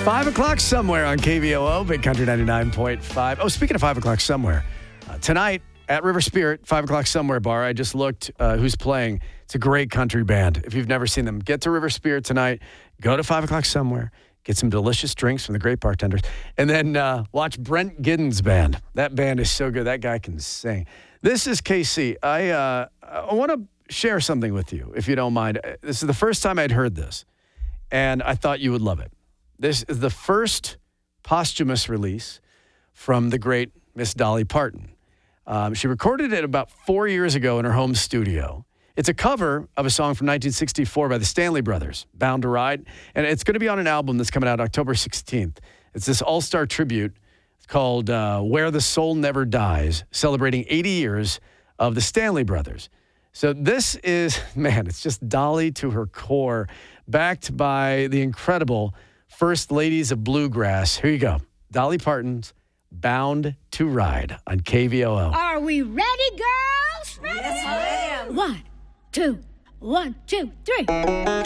5 o'clock somewhere on KVOO, Big Country 99.5. Oh, speaking of 5 o'clock somewhere, tonight at River Spirit, 5 o'clock somewhere bar, I just looked who's playing. It's a great country band. If you've never seen them, get to River Spirit tonight, go to 5 o'clock somewhere, get some delicious drinks from the great bartenders, and then watch Brent Giddens' band. That band is so good. That guy can sing. This is KC. I want to share something with you, if you don't mind. This is the first time I'd heard this, and I thought you would love it. This is the first posthumous release from the great Miss Dolly Parton. She recorded it about 4 years ago in her home studio. It's a cover of a song from 1964 by the Stanley Brothers, Bound to Ride. And it's going to be on an album that's coming out October 16th. It's this all-star tribute called Where the Soul Never Dies, celebrating 80 years of the Stanley Brothers. So this is, man, it's just Dolly to her core, backed by the incredible First Ladies of Bluegrass. Here you go. Dolly Parton's Bound to Ride on KVOO. Are we ready, girls? Ready? Yes, ma'am. 1, 2, 1, 2, 3.